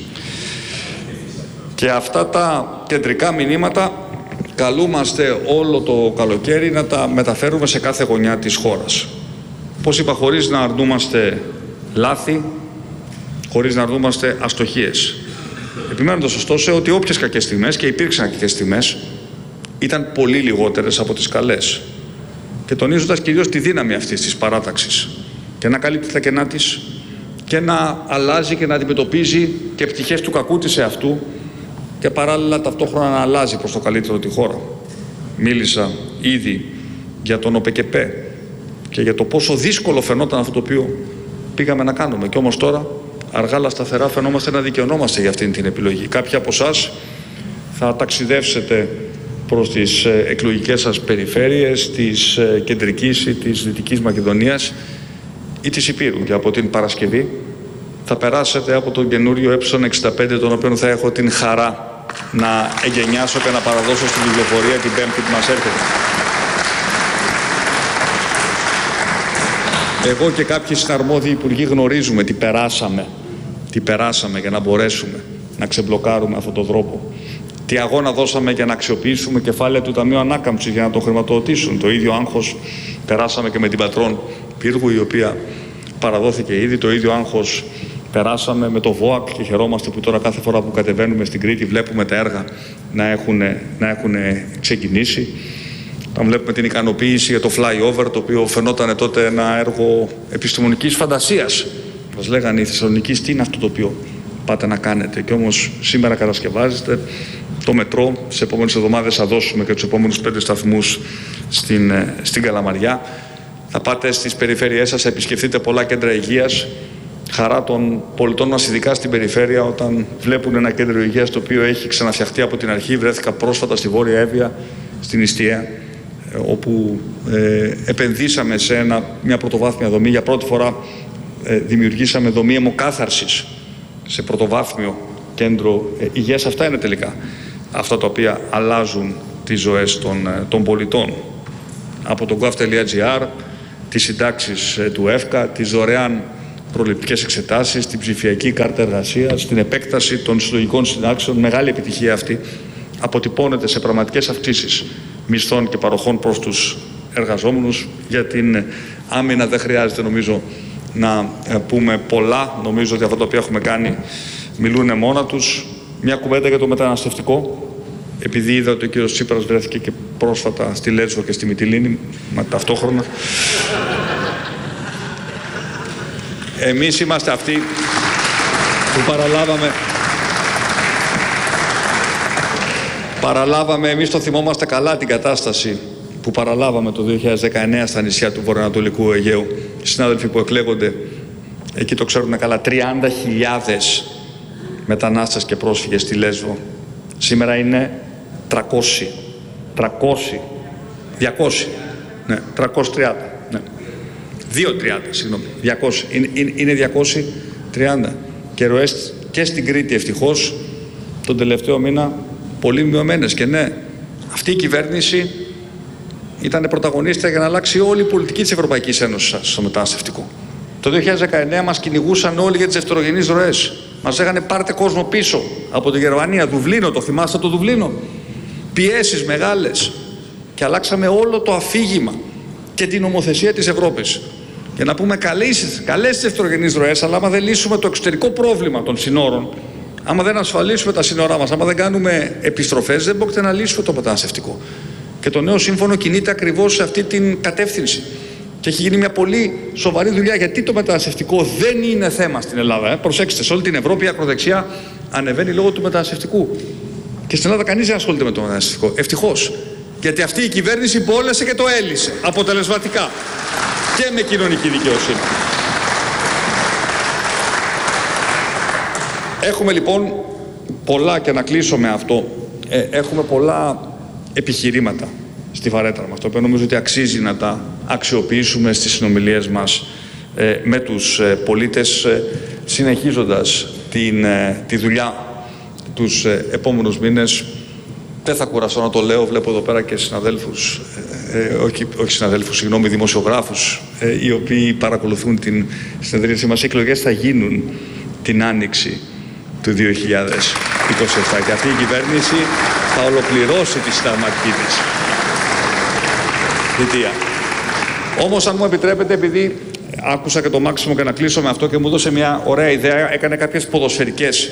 Και αυτά τα κεντρικά μηνύματα καλούμαστε όλο το καλοκαίρι να τα μεταφέρουμε σε κάθε γωνιά της χώρας. Πώς είπα, χωρίς να αρνούμαστε λάθη, χωρίς να αρνούμαστε αστοχίες. Επιμένοντας ωστόσο ότι όποιες κακές στιγμές, και υπήρξαν κακές στιγμές, ήταν πολύ λιγότερες από τις καλές. Και τονίζοντας κυρίως τη δύναμη αυτής της παράταξης και να καλύπτει τα κενά της και να αλλάζει και να αντιμετωπίζει και πτυχές του κακού της εαυτού και παράλληλα ταυτόχρονα να αλλάζει προς το καλύτερο τη χώρα. Μίλησα ήδη για τον ΟΠΕΚΕΠΕ και για το πόσο δύσκολο φαινόταν αυτό το οποίο πήγαμε να κάνουμε. Και όμως τώρα, αργά αλλά σταθερά, φαινόμαστε να δικαιωνόμαστε για αυτήν την επιλογή. Κάποιοι από εσάς θα ταξιδεύσετε προς τις εκλογικές σας περιφέρειες της Κεντρικής ή της Δυτικής Μακεδονίας ή της Υπήρου, και από την Παρασκευή θα περάσετε από τον καινούριο ε65, τον οποίο θα έχω την χαρά να εγκαινιάσω και να παραδώσω στην κυκλοφορία την Πέμπτη που μας έρχεται. Εγώ και κάποιοι συναρμόδιοι υπουργοί γνωρίζουμε τι περάσαμε για να μπορέσουμε να ξεμπλοκάρουμε αυτόν τον δρόμο. Τι αγώνα δώσαμε για να αξιοποιήσουμε κεφάλαια του Ταμείου Ανάκαμψης για να το χρηματοδοτήσουν. Το ίδιο άγχος περάσαμε και με την Πατρών Πύργου, η οποία παραδόθηκε ήδη. Το ίδιο άγχος περάσαμε με το ΒΟΑΚ και χαιρόμαστε που τώρα κάθε φορά που κατεβαίνουμε στην Κρήτη βλέπουμε τα έργα να έχουν ξεκινήσει. Όταν βλέπουμε την ικανοποίηση για το flyover, το οποίο φαινόταν τότε ένα έργο επιστημονικής φαντασίας. Μας λέγανε οι Θεσσαλονικείς, τι είναι αυτό το οποίο πάτε να κάνετε? Και όμως σήμερα κατασκευάζεται το μετρό. Στις επόμενες εβδομάδες θα δώσουμε και τους επόμενους 5 σταθμούς στην Καλαμαριά. Θα πάτε στις περιφέρειές σας, θα επισκεφτείτε πολλά κέντρα υγείας. Χαρά των πολιτών μας, ειδικά στην περιφέρεια, όταν βλέπουν ένα κέντρο υγείας το οποίο έχει ξαναφτιαχτεί από την αρχή. Βρέθηκα πρόσφατα στη Βόρεια Εύβοια, στην Ιστιαία, όπου επενδύσαμε σε μια πρωτοβάθμια δομή. Για πρώτη φορά δημιουργήσαμε δομή αιμοκάθαρσης σε πρωτοβάθμιο κέντρο υγείας. Αυτά είναι τελικά αυτά τα οποία αλλάζουν τις ζωές των πολιτών. Από το gov.gr, τις συντάξεις του ΕΦΚΑ, τις δωρεάν προληπτικές εξετάσεις, την ψηφιακή κάρτα εργασίας, την επέκταση των συλλογικών συντάξεων, μεγάλη επιτυχία αυτή, αποτυπώνεται σε πραγματικές αυξήσεις μισθών και παροχών προς τους εργαζόμενους. Για την άμυνα δεν χρειάζεται νομίζω να πούμε πολλά. Νομίζω ότι αυτά τα οποία έχουμε κάνει μιλούν μόνα τους. Μια κουβέντα για το μεταναστευτικό. Επειδή είδα ότι ο κ. Τσίπρας βρέθηκε και πρόσφατα στη Λέσβο και στη Μυτιλήνη, ταυτόχρονα. Εμείς είμαστε αυτοί που παραλάβαμε, εμείς το θυμόμαστε καλά την κατάσταση που παραλάβαμε το 2019 στα νησιά του βορειοανατολικού Αιγαίου. Οι συνάδελφοι που εκλέγονται εκεί το ξέρουν καλά. 30.000 μετανάστες και πρόσφυγες στη Λέσβο. Σήμερα είναι 200. Ναι, 330. Ναι. 230, συγγνώμη. 200. Είναι 230. Και ροές και στην Κρήτη ευτυχώς τον τελευταίο μήνα πολύ μειωμένες. Και ναι, αυτή η κυβέρνηση ήταν πρωταγωνίστρια για να αλλάξει όλη η πολιτική της Ευρωπαϊκής Ένωσης στο μεταναστευτικό. Το 2019 μας κυνηγούσαν όλοι για τις δευτερογενείς ροές. Μας έγανε πάρτε κόσμο πίσω από τη Γερμανία, Δουβλίνο, το θυμάστε το Δουβλίνο. Πιέσεις μεγάλες. Και αλλάξαμε όλο το αφήγημα και την νομοθεσία της Ευρώπης. Για να πούμε καλές τις δευτερογενείς ροές, αλλά άμα δεν λύσουμε το εξωτερικό πρόβλημα των συνόρων, άμα δεν ασφαλίσουμε τα σύνορά μας, άμα δεν κάνουμε επιστροφές, δεν μπορείτε να λύσουμε το μεταναστευτικό. Και το νέο σύμφωνο κινείται ακριβώς σε αυτή την κατεύθυνση. Και έχει γίνει μια πολύ σοβαρή δουλειά, γιατί το μεταναστευτικό δεν είναι θέμα στην Ελλάδα. Προσέξτε, σε όλη την Ευρώπη η ακροδεξιά ανεβαίνει λόγω του μεταναστευτικού. Και στην Ελλάδα κανείς δεν ασχολείται με το μεταναστευτικό. Ευτυχώς. Γιατί αυτή η κυβέρνηση μπόλεσε και το έλυσε αποτελεσματικά. Και με κοινωνική δικαιοσύνη. Έχουμε λοιπόν πολλά, και να κλείσω με αυτό, έχουμε πολλά επιχειρήματα στη βαρέτρα μας, το οποίο νομίζω ότι αξίζει να τα αξιοποιήσουμε στις συνομιλίες μας με τους πολίτες, συνεχίζοντας τη δουλειά τους επόμενους μήνες. Δεν θα κουραστώ να το λέω, βλέπω εδώ πέρα και συναδέλφους, δημοσιογράφους, οι οποίοι παρακολουθούν την συνεδρίαση μας. Οι εκλογές θα γίνουν την Άνοιξη του 2027 και αυτή η κυβέρνηση θα ολοκληρώσει τη συνταγματική της θητεία. Όμως, αν μου επιτρέπετε, επειδή άκουσα και το Μάξιμο, και να κλείσω με αυτό, και μου έδωσε μια ωραία ιδέα, έκανε κάποιες ποδοσφαιρικές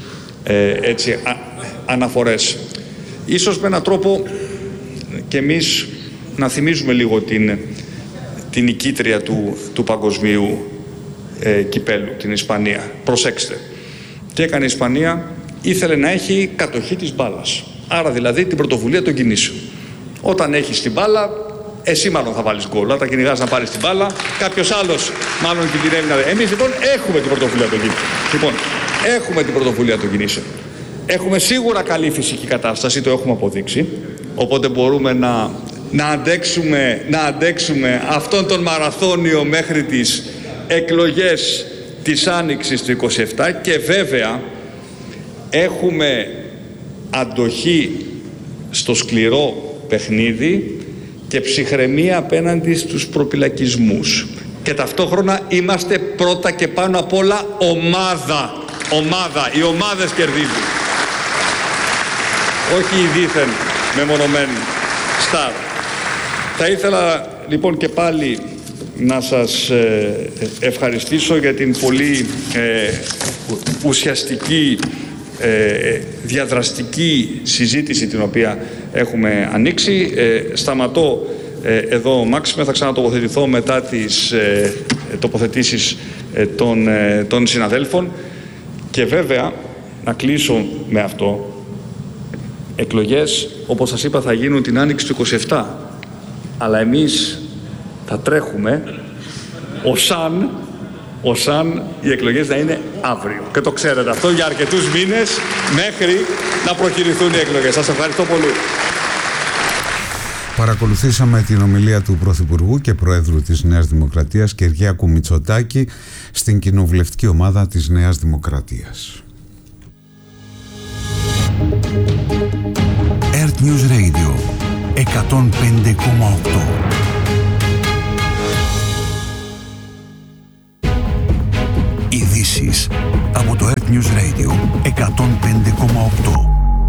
αναφορές. Ίσως με έναν τρόπο και εμείς να θυμίζουμε λίγο την νικήτρια του παγκοσμίου κυπέλου, την Ισπανία. Προσέξτε, τι έκανε η Ισπανία? Ήθελε να έχει κατοχή της μπάλας. Άρα δηλαδή την πρωτοβουλία των κινήσεων. Όταν έχεις την μπάλα, εσύ μάλλον θα βάλεις γκολ. Όταν κυνηγάς να πάρεις την μπάλα, κάποιος άλλος μάλλον κινδυνεύει να... Εμείς λοιπόν έχουμε την πρωτοβουλία των κινήσεων. Λοιπόν, έχουμε την πρωτοβουλία των κινήσεων. Έχουμε σίγουρα καλή φυσική κατάσταση, το έχουμε αποδείξει. Οπότε μπορούμε να αντέξουμε αυτόν τον μαραθώνιο μέχρι τις εκλογές της Άνοιξης του 27, και βέβαια έχουμε αντοχή στο σκληρό παιχνίδι και ψυχραιμία απέναντι στους προπυλακισμούς. Και ταυτόχρονα είμαστε πρώτα και πάνω απ' όλα ομάδα. Οι ομάδες κερδίζουν. Όχι η δίθεν μεμονωμένη στάρ. Θα ήθελα λοιπόν και πάλι να σας ευχαριστήσω για την πολύ ουσιαστική, διαδραστική συζήτηση την οποία έχουμε ανοίξει. Σταματώ εδώ, Μάξιμε, θα ξανατοποθετηθώ μετά τις τοποθετήσεις των συναδέλφων, και βέβαια να κλείσω με αυτό. Εκλογές, όπως σας είπα, θα γίνουν την Άνοιξη του 27, αλλά εμείς θα τρέχουμε οσάν οι εκλογές να είναι αύριο. Και το ξέρετε αυτό, για αρκετούς μήνες μέχρι να προκηρυθούν οι εκλογές. Σας ευχαριστώ πολύ. Παρακολουθήσαμε την ομιλία του Πρωθυπουργού και Προέδρου της Νέας Δημοκρατίας Κυριάκου Μητσοτάκη στην κοινοβουλευτική ομάδα της Νέας Δημοκρατίας. Earth News Radio 105,8. Ειδήσεις από το Earth News Radio 105,8.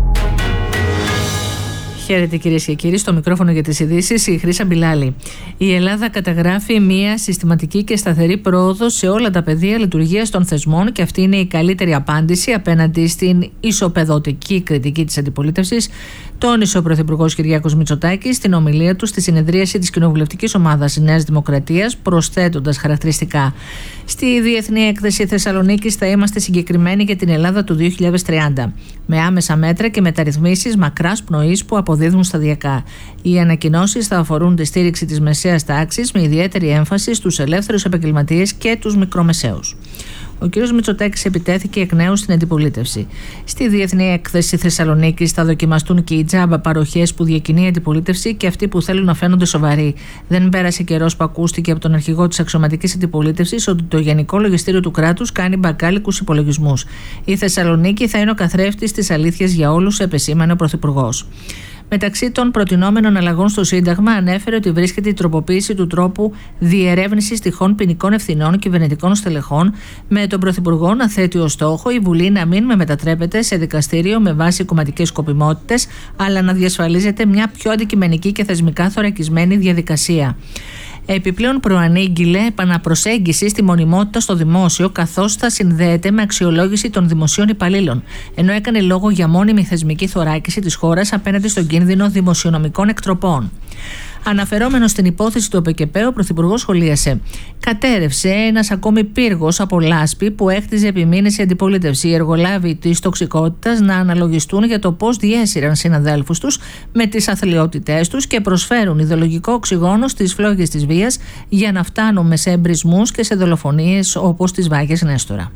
Χαίρετε κυρίες και κύριοι, στο μικρόφωνο για τις ειδήσεις η Χρύσα Μπιλάλη. Η Ελλάδα καταγράφει μια συστηματική και σταθερή πρόοδο σε όλα τα πεδία λειτουργίας των θεσμών και αυτή είναι η καλύτερη απάντηση απέναντι στην ισοπεδωτική κριτική της αντιπολίτευσης, τόνισε ο Πρωθυπουργός Κυριάκος Μητσοτάκης στην ομιλία του στη συνεδρίαση της Κοινοβουλευτικής Ομάδας Νέας Δημοκρατίας, προσθέτοντας χαρακτηριστικά: στη Διεθνή Έκθεση Θεσσαλονίκης θα είμαστε συγκεκριμένοι για την Ελλάδα του 2030, με άμεσα μέτρα και μεταρρυθμίσεις μακράς πνοής που αποδίδουν σταδιακά. Οι ανακοινώσεις θα αφορούν τη στήριξη της μεσαίας τάξης με ιδιαίτερη έμφαση στους ελεύθερους επαγγελματίες και τους μικρομεσαίους. Ο κ. Μητσοτάκης επιτέθηκε εκ νέου στην αντιπολίτευση. Στη Διεθνή Έκθεση Θεσσαλονίκης θα δοκιμαστούν και οι τζάμπα παροχές που διακινεί η αντιπολίτευση και αυτοί που θέλουν να φαίνονται σοβαροί. Δεν πέρασε καιρός που ακούστηκε από τον αρχηγό της αξιωματικής αντιπολίτευσης ότι το Γενικό Λογιστήριο του κράτους κάνει μπακάλικους υπολογισμούς. Η Θεσσαλονίκη θα είναι ο καθρέφτης της αλήθειας για όλους, επεσήμανε ο Πρωθυπουργός. Μεταξύ των προτινόμενων αλλαγών στο Σύνταγμα, ανέφερε ότι βρίσκεται η τροποποίηση του τρόπου διερεύνησης τυχόν ποινικών ευθυνών κυβερνητικών στελεχών, με τον Πρωθυπουργό να θέτει ως στόχο η Βουλή να μην μετατρέπεται σε δικαστήριο με βάση κομματικές σκοπιμότητες, αλλά να διασφαλίζεται μια πιο αντικειμενική και θεσμικά θωρακισμένη διαδικασία. Επιπλέον, προανήγγειλε επαναπροσέγγιση στη μονιμότητα στο δημόσιο, καθώς θα συνδέεται με αξιολόγηση των δημοσίων υπαλλήλων, ενώ έκανε λόγο για μόνιμη θεσμική θωράκιση της χώρας απέναντι στον κίνδυνο δημοσιονομικών εκτροπών. Αναφερόμενος στην υπόθεση του ΟΠΕΚΕΠΕ, ο Πρωθυπουργός σχολίασε: κατέρευσε ένας ακόμη πύργος από λάσπη που έχτιζε επί μήνες η αντιπολίτευση. Οι εργολάβοι της τοξικότητας να αναλογιστούν για το πώς διέσυραν συναδέλφους τους με τις αθλιότητές τους και προσφέρουν ιδεολογικό οξυγόνο στις φλόγες της βίας για να φτάνουμε σε εμπρισμούς και σε δολοφονίες όπως τις Βάγες Νέστορα.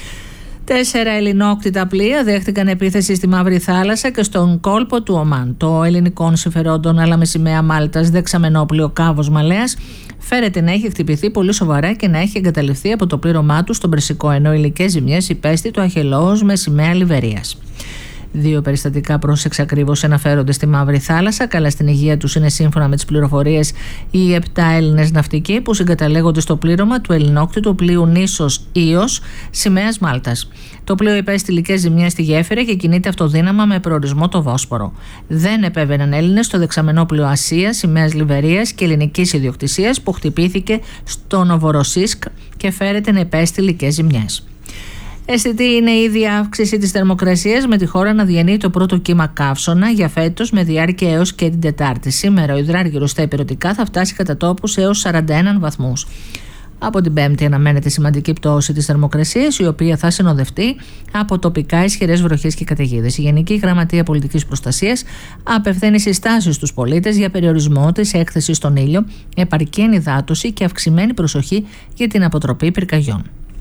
4 ελληνόκτητα πλοία δέχτηκαν επίθεση στη Μαύρη Θάλασσα και στον κόλπο του Ομάν. Το ελληνικών συμφερόντων αλλά με σημαία Μάλτας δεξαμενόπλοιο Κάβος Μαλέας φέρεται να έχει χτυπηθεί πολύ σοβαρά και να έχει εγκαταλειφθεί από το πλήρωμά του στον Περσικό, ενώ υλικές ζημιές υπέστη το Αχελόος με σημαία Λιβερίας. 2 περιστατικά προς εξακρίβωση αναφέρονται στη Μαύρη Θάλασσα. Καλά στην υγεία τους είναι, σύμφωνα με τις πληροφορίες, οι 7 Έλληνες ναυτικοί που συγκαταλέγονται στο πλήρωμα του ελληνόκτητου πλοίου Νήσος Ίος σημαίας Μάλτας. Το πλοίο υπέστη υλικές ζημιές στη γέφυρα και κινείται αυτοδύναμα με προορισμό το Βόσπορο. Δεν επέβαιναν Έλληνες στο δεξαμενόπλοιο Ασία σημαίας Λιβερίας και ελληνικής ιδιοκτησίας που χτυπήθηκε στο Νοβοροσίσκ και φέρεται να υπέστη υλικές ζημιές. Αισθητή είναι η ίδια αύξηση της θερμοκρασίας, με τη χώρα να διανύει το πρώτο κύμα καύσωνα για φέτος με διάρκεια έως και την Τετάρτη. Σήμερα ο υδράργυρος στα ηπειρωτικά θα φτάσει κατά τόπους έως 41 βαθμούς. Από την Πέμπτη αναμένεται σημαντική πτώση της θερμοκρασίας, η οποία θα συνοδευτεί από τοπικά ισχυρές βροχές και καταιγίδες. Η Γενική Γραμματεία Πολιτικής Προστασίας απευθύνει συστάσεις στους πολίτες για περιορισμό της έκθεσης στον ήλιο, επαρκή ενυδάτωση και αυξημένη προσοχή για την αποτροπή πυρκαγιών.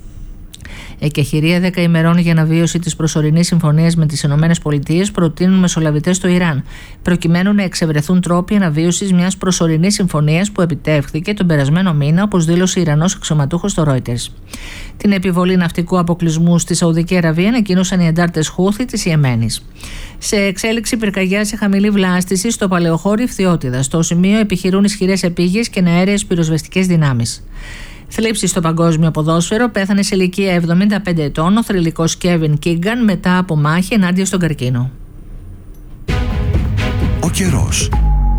Εκεχηρία 10 ημερών για αναβίωση της προσωρινής συμφωνίας με τις ΗΠΑ προτείνουν μεσολαβητές στο Ιράν, προκειμένου να εξευρεθούν τρόποι αναβίωσης μιας προσωρινής συμφωνίας που επιτεύχθηκε τον περασμένο μήνα, όπως δήλωσε Ιρανός αξιωματούχος στο Reuters. Την επιβολή ναυτικού αποκλεισμού στη Σαουδική Αραβία ανακοίνωσαν οι εντάρτες Χούθη της Ιεμένης. Σε εξέλιξη πυρκαγιά σε χαμηλή βλάστηση στο παλαιοχώρι Φθιώτιδα. Στο σημείο επιχειρούν ισχυρές επίγειες και αέριες πυροσβεστικές δυνάμεις. Θλίψη στο παγκόσμιο ποδόσφαιρο, πέθανε σε ηλικία 75 ετών ο θρυλικός Κέβιν Κίγκαν μετά από μάχη ενάντια στον καρκίνο. Ο καιρός.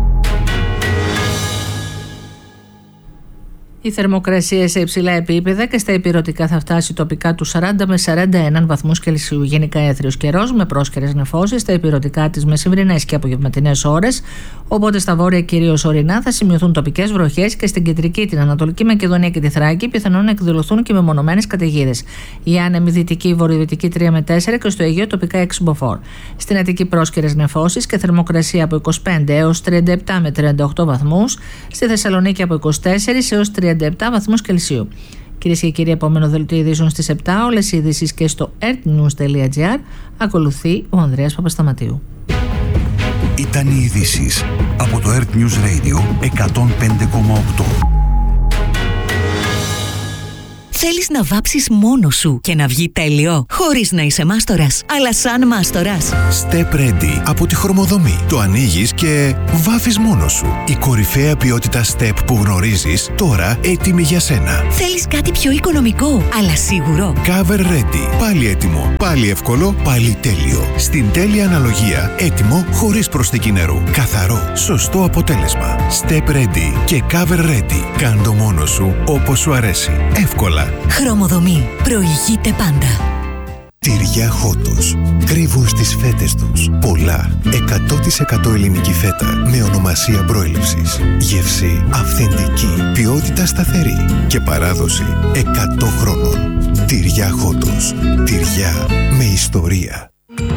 Η θερμοκρασία σε υψηλά επίπεδα και στα ηπειρωτικά θα φτάσει τοπικά του 40 με 41 βαθμούς Κελσίου. Γενικά έθριος καιρός με πρόσκαιρες νεφώσεις στα ηπειρωτικά τις μεσημβρινές και απογευματινές ώρες. Οπότε στα βόρεια, κυρίως ορεινά, θα σημειωθούν τοπικές βροχές και στην κεντρική, την Ανατολική Μακεδονία και τη Θράκη πιθανόν να εκδηλωθούν και μεμονωμένες καταιγίδες. Η άνεμη δυτική βορειοδυτική 3 με 4 και στο Αιγαίο τοπικά 6 μποφόρ. Στην Αττική πρόσκαιρες νεφώσεις και θερμοκρασία από 25 έως 37 με 38 βαθμούς. Στη Θεσσαλονίκη από 24 έως 37 βαθμούς Κελσίου. Κυρίες και κύριοι, επόμενο δελτίο ειδήσεων στις 7. Όλες οι ειδήσεις και στο earthnews.gr. Ακολουθεί ο Ανδρέας Παπασταματίου. Ήταν οι ειδήσεις από το Earth News Radio 105,8. Θέλεις να βάψεις μόνος σου και να βγει τέλειο, χωρίς να είσαι μάστορας, αλλά σαν μάστορας. Step Ready από τη Χρωμοδομή. Το ανοίγεις και βάφεις μόνος σου. Η κορυφαία ποιότητα Step που γνωρίζεις, τώρα έτοιμη για σένα. Θέλεις κάτι πιο οικονομικό, αλλά σίγουρο. Cover Ready. Πάλι έτοιμο, πάλι εύκολο, πάλι τέλειο. Στην τέλεια αναλογία, έτοιμο χωρίς προσθήκη νερού. Καθαρό, σωστό αποτέλεσμα. Step Ready και Cover Ready. Κάν' το μόνος σου όπως σου αρέσει. Εύκολα. Χρωμοδομή. Προηγείται πάντα. Τυριά Χότος. Κρύβουν στις φέτες τους πολλά. 100% ελληνική φέτα με ονομασία προέλευσης. Γεύση αυθεντική. Ποιότητα σταθερή. Και παράδοση 100 χρόνων. Τυριά Χότος. Τυριά με ιστορία.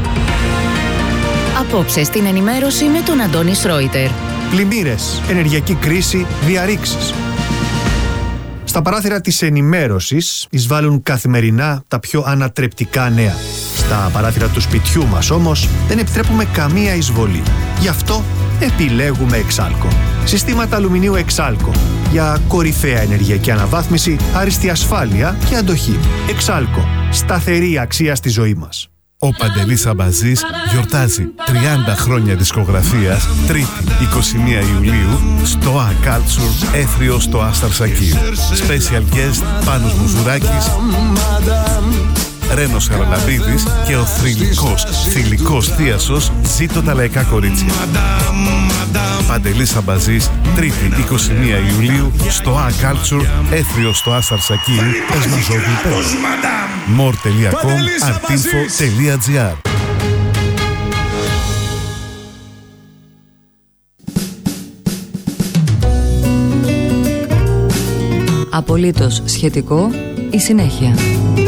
Απόψε στην ενημέρωση με τον Αντώνη Σρόιτερ. Πλημμύρες, ενεργειακή κρίση, διαρρήξεις. Στα παράθυρα της ενημέρωσης εισβάλλουν καθημερινά τα πιο ανατρεπτικά νέα. Στα παράθυρα του σπιτιού μας όμως δεν επιτρέπουμε καμία εισβολή. Γι' αυτό επιλέγουμε Εξάλκο. Συστήματα αλουμινίου Εξάλκο για κορυφαία ενεργειακή αναβάθμιση, άριστη ασφάλεια και αντοχή. Εξάλκο. Σταθερή αξία στη ζωή μας. Ο Παντελής Αμπαζής γιορτάζει 30 χρόνια δισκογραφίας, Τρίτη 21 Ιουλίου, στο A Culture, Έθριο στο Άσταρ Σακύρ. Special guest Πάνος Μουζουράκης, Ρένος Χαραλαμπίδης και ο θηλυκός θίασος Ζήτω τα λαϊκά κορίτσια. Παντελής Αμπαζής, Τρίτη 21 Ιουλίου, στο A Culture, Έθριο στο Άσταρ Σακύρ, Εσμαζόγλου Πέρα. more.com, artinfo.gr. Απολύτως σχετικό η συνέχεια.